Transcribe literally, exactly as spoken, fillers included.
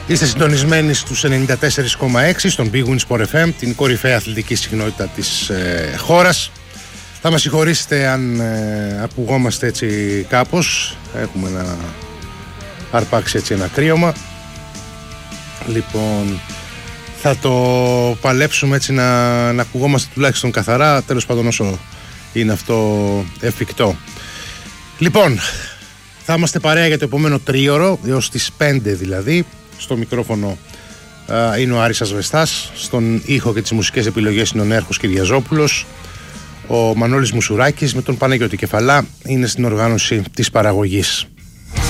Είστε συντονισμένοι στους ενενήντα τέσσερα κόμμα έξι στον Big Win Sport εφ εμ, την κορυφαία αθλητική συχνότητα της ε, χώρας. Θα μας συγχωρήσετε αν ε, ακουγόμαστε έτσι κάπως. Έχουμε να αρπάξει έτσι ένα κρύωμα. Λοιπόν, θα το παλέψουμε έτσι να, να ακουγόμαστε τουλάχιστον καθαρά, τέλος πάντων όσο είναι αυτό εφικτό. Λοιπόν, θα είμαστε παρέα για το επόμενο τρίωρο, έως τις πέντε δηλαδή. Στο μικρόφωνο α, είναι ο Άρης Ασβεστάς, στον ήχο και τις μουσικές επιλογές είναι ο Νέαρχος Κυριαζόπουλος. Ο Μανώλης Μουσουράκης με τον Παναγιώτη Κεφαλά είναι στην οργάνωση της παραγωγής.